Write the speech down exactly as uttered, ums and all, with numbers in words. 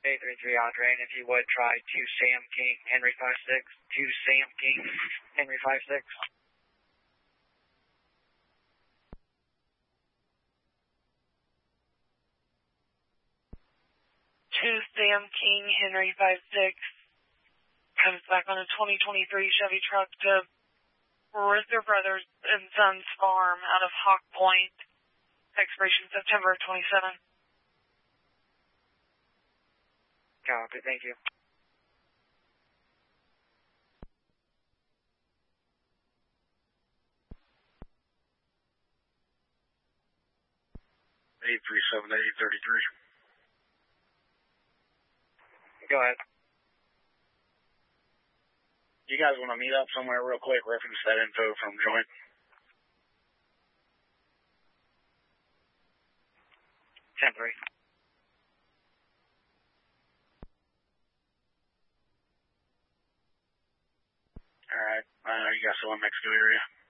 eight three three Andre, and if you would try two Sam King, Henry five six, two Sam King, Henry five six. two Sam King, Henry five six, comes back on a twenty twenty-three Chevy truck to Ritter Brothers and Sons Farm out of Hawk Point, expiration September twenty-seventh. Copy, thank you. eight three seven to eight thirty-three. Go ahead. You guys want to meet up somewhere real quick, reference that info from Joint? ten three. All right. Uh, you guys still in Mexico area?